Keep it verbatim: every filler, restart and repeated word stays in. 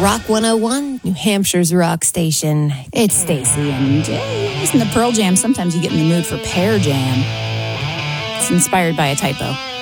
Rock one oh one, New Hampshire's rock station. It's Stacy, and uh, listen to Pearl Jam. Sometimes you get in the mood for Pear Jam. It's inspired by a typo.